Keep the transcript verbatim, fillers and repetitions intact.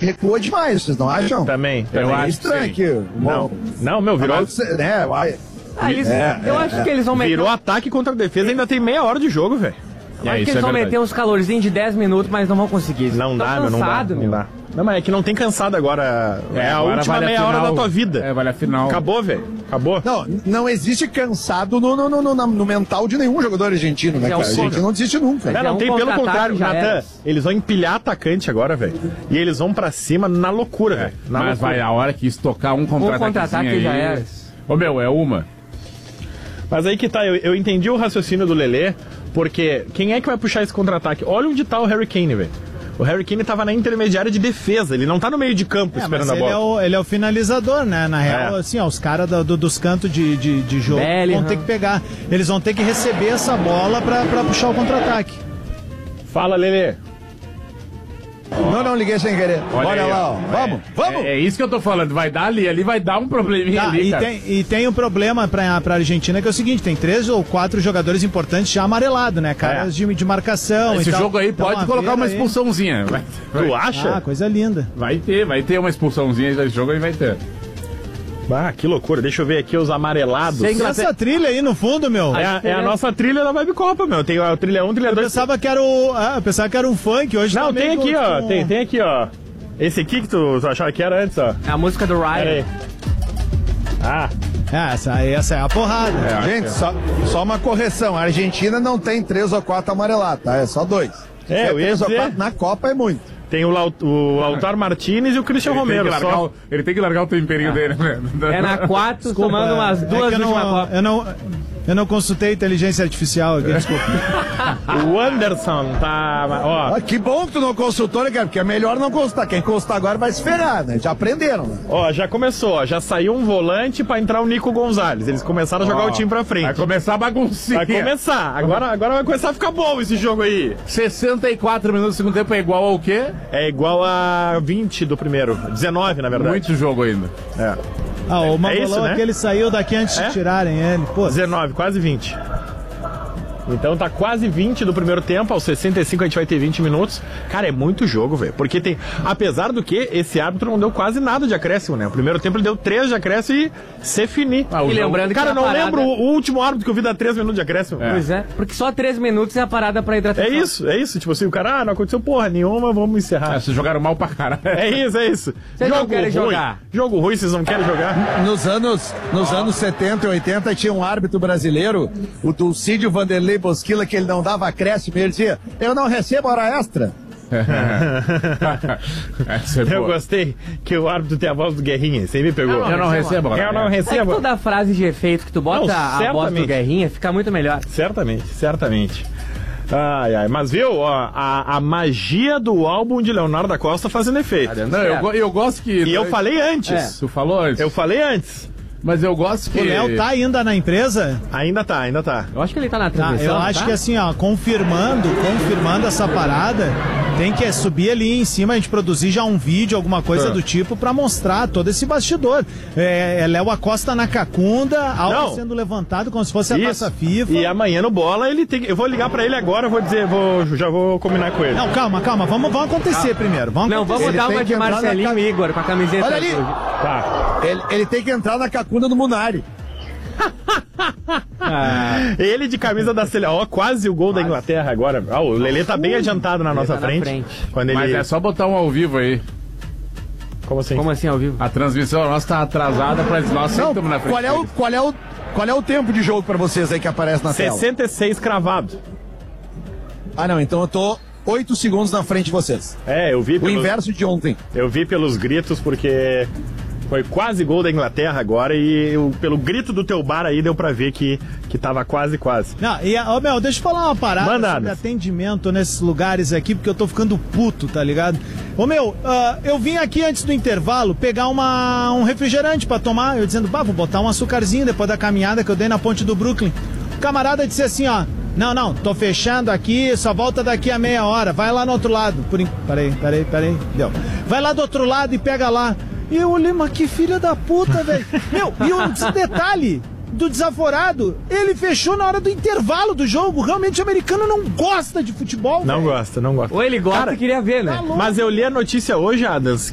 recuou demais, vocês não acham? Também, também. Eu acho estranho aqui. Não, não, meu, virou... Né, vai... Ah, eles, é, eu é, acho é. que eles vão meter... Virou ataque contra a defesa, ainda tem meia hora de jogo, velho. Eu acho que eles vão meter uns calorzinhos de dez minutos, mas não vão conseguir. Não dá, meu, não dá, não dá. Não, mas é que não tem cansado agora. É, é a última vale meia a hora final, da tua vida. É, vale a final. Acabou, velho. Acabou. Não, não existe cansado no, no, no, no, no mental de nenhum jogador argentino, né, É um cara? A gente não desiste nunca. Não, É não um tem, pelo contrário, contra-ataque, já Natan. era. Eles vão empilhar atacante agora, velho. E eles vão pra cima na loucura, velho. Na Mas loucura. vai, a hora que estocar um contra-ataque. contra-ataque aí... já era. Ô, meu, é uma. Mas aí que tá, eu, eu entendi o raciocínio do Lelê, porque quem é que vai puxar esse contra-ataque? Olha onde tá o Harry Kane, velho. O Harry Kane tava na intermediária de defesa, ele não tá no meio de campo É, esperando mas a bola. ele é, o, ele é o finalizador, né? Na real, É. assim, ó, os caras do, do- dos cantos de, de, de jogo Bellingham. vão ter que pegar. Eles vão ter que receber essa bola pra, pra puxar o contra-ataque. Fala, Lelê. Não, não, liguei sem querer. Olha Olha, aí, lá, ó. ó. Vamos, vamos. É, é isso que eu tô falando. Vai dar ali, ali vai dar um probleminha Tá, ali, e, cara. tem, e tem um problema pra, pra Argentina que é o seguinte: tem três ou quatro jogadores importantes já amarelados, né? Caras É. de, de marcação. Esse e tal. jogo aí Então, pode a colocar ver uma aí. expulsãozinha. Vai, Tu acha? Ah, coisa linda. vai ter, vai ter uma expulsãozinha desse jogo aí, vai ter. Ah, que loucura. Deixa eu ver aqui os amarelados. Sem- E essa trilha aí no fundo, meu. É a, é a nossa trilha da Vibe Copa, meu. Tem a trilha um, trilha Eu dois. pensava que era o. Ah, eu pensava que era um funk hoje. Não, tá tem meio aqui, com- ó. com- Tem, tem aqui, ó. Esse aqui que tu, tu achava que era antes, ó. É a música do Pera aí. Ryan. Ah, É, essa, essa é a porrada. Gente, só, só uma correção. A Argentina não tem três ou quatro amarelados, tá? É só dois. É, Se eu ia três ou dizer- quatro na Copa é muito. tem o, Lau- o Lautaro Martinez e o Christian Ele tem, Romero. que largar Só. o, ele tem que largar o temperinho dele, né? É na quatro, Desculpa, tomando umas é duas que eu não, últimas Copas. eu não, eu não consultei inteligência artificial aqui, desculpa. O Anderson tá. Ó, Ah, que bom que tu não consultou, né, cara? Porque é melhor não consultar. Quem consultar agora vai se ferrar, né? Já aprenderam, né? ó, já começou, ó. Já saiu um volante pra entrar o Nico Gonzalez. Eles começaram a jogar Ó, o time pra Vai frente. começar a baguncinha. Vai começar. Agora, agora vai começar a ficar bom esse jogo aí. sessenta e quatro minutos do segundo tempo é igual ao quê? É igual a vinte do primeiro. dezenove, na verdade. Muito jogo ainda. É. Ah, o Mangolão isso, né? aqui, ele saiu daqui antes É? de tirarem ele. Pô, dezenove, quase vinte. Então tá quase vinte do primeiro tempo, aos sessenta e cinco a gente vai ter vinte minutos. Cara, é muito jogo, velho. Porque tem. Apesar do que, esse árbitro não deu quase nada de acréscimo, né? O primeiro tempo ele deu três de acréscimo e se finir. Ah, o E jogo- lembrando que Cara, a não parada- lembro o, o último árbitro que eu vi dar três minutos de acréscimo. É. Pois é, porque só três minutos é a parada pra hidratação. É isso, é isso. Tipo assim, o cara, ah, não aconteceu porra nenhuma, vamos encerrar. Ah, vocês jogaram mal pra caralho. É isso, é isso. Vocês não jogo querem ruim. jogar. Jogo ruim, vocês não querem jogar? Nos anos, nos anos setenta e oitenta tinha um árbitro brasileiro, o Dulcídio Vanderlei Bosquila, que ele não dava acréscimo, ele dizia, eu não recebo hora extra. Essa é Eu boa. gostei que o árbitro tem a voz do Guerrinha. Você me pegou. Eu não recebo. Eu não É que recebo. toda frase de efeito que tu bota Não, a voz do certamente. Guerrinha fica muito melhor. Certamente, certamente. Ai, ai. Mas viu, ó, a, a magia do álbum de Leonardo da Costa fazendo efeito. Não, eu, go- eu gosto que... E eu falei antes. Tu falou antes. Eu falei antes. Mas eu gosto que... o Léo tá ainda na empresa? Ainda tá, ainda tá. Eu acho que ele tá na Tá, transmissão. eu acho tá? que assim, ó, confirmando, confirmando essa parada, tem que subir ali em cima, a gente produzir já um vídeo, alguma coisa Ah. do tipo, pra mostrar todo esse bastidor. É, é Léo Acosta na cacunda, algo Não. sendo levantado como se fosse a Isso. taça FIFA. E amanhã no bola ele tem que. Eu vou ligar pra ele agora, vou dizer, vou, já vou combinar com ele. Não, calma, calma, vamos, vamos acontecer primeiro. Vamos Não, acontecer. vamos Ele dar tem uma que de entrar na Marcelinho ca- Igor com a camiseta. Olha ali. azul. Tá. Ele, ele tem que entrar na cacunda do Munari. Ele de camisa da seleção. Ó, quase o gol da Inglaterra agora. Ó, o Lelê tá bem adiantado na nossa tá na frente. frente. Quando ele. Mas é só botar um ao vivo aí. Como assim? Como assim, ao vivo? A transmissão nossa tá atrasada, mas nós sempre Não, estamos na frente. qual é o, qual é o, qual é o tempo de jogo pra vocês aí que aparece na tela? sessenta e seis cravado. Ah, não, então eu tô oito segundos na frente de vocês. É, eu vi O pelos, inverso de ontem. eu vi pelos gritos, porque foi quase gol da Inglaterra agora e eu- pelo grito do teu bar aí deu pra ver que, que tava quase, quase. Não, e, ó, meu, deixa eu falar uma parada Manda, sobre Anderson. atendimento nesses lugares aqui, porque eu tô ficando puto, tá ligado? Ô, meu, ah, eu vim aqui antes do intervalo pegar uma, um refrigerante pra tomar, eu dizendo, bah, vou botar um açucarzinho depois da caminhada que eu dei na ponte do Brooklyn. O camarada disse assim, ó, não, não, tô fechando aqui, só volta daqui a meia hora, vai lá no outro lado. Por in... Peraí, peraí, peraí, deu. Vai lá do outro lado e pega lá. E eu olhei, mas que filha da puta, velho. Meu, e o detalhe do desaforado, ele fechou na hora do intervalo do jogo. Realmente o americano não gosta de futebol, Não velho. gosta, não gosta. Ou ele gosta Cara, e queria ver, né? tá louco. Mas eu li a notícia hoje, Adams,